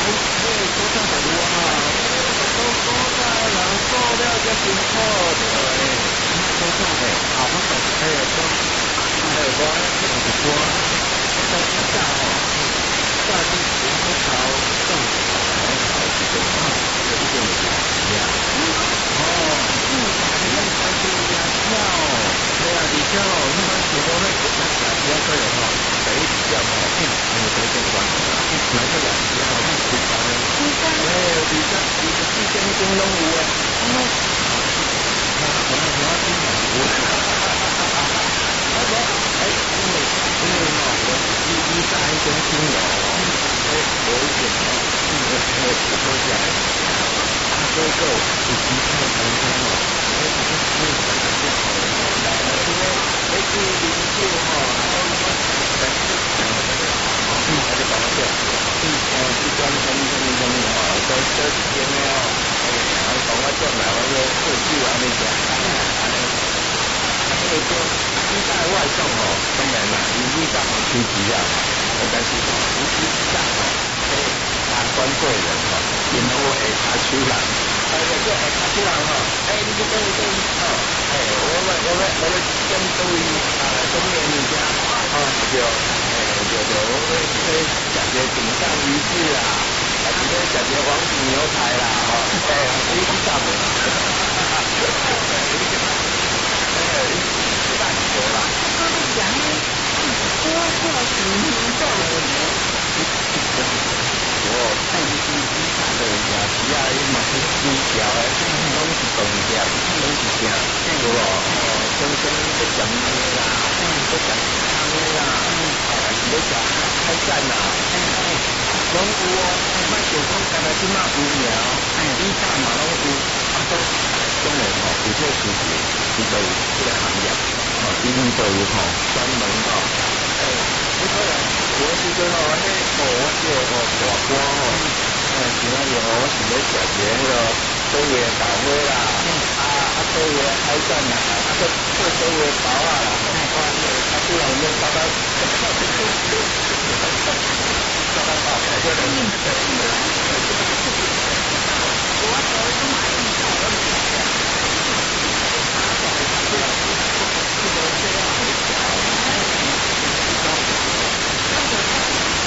古早食物啊，古早人做了才辛苦的。古早的，啊，我讲我吃一锅，在一早哦，早起洗好头，种头一点哈，有一点点呀。哦，你要开始呀跳，对啊，而且哦，你讲如果咧食食了过后吼，第一点吼，第一点关啦，买个夜市吼，第三，第四点钟拢有诶。我听有。因为吼，我以大一种听友哦，有一点哦，不多讲哥哥以及他的同乡哦，来了，因为邻居吼，他就搞到这，一端都几天了，然后讲到这来，我说过去我那讲，现在外送哦，当然啦，你上好初级啊，但是哦，你上哦，查关贵人哦，然后查出来，有个查出来哈，你去跟哦，我跟各位中年人家哦，就我们可以感觉顶上鱼翅啦，直接感觉黄金牛排啦，你上的，大球啦。讲呢，多做事情做我看是大的呀，只要伊嘛是猪条诶，拢是饭店，拢是正，对无？生要讲的啦，要讲汤的啦，要讲海产啦，拢有哦。卖手工干来即马有苗，以前嘛拢有，当然吼，有这事情，伊就有这个行业。一定都有吼，专门吼，不可能，有时阵吼，我这大官吼，是那个我是咧食个所谓豆花啦，所谓海产啦，所谓包啊啦，突然间搞到，搞到爆，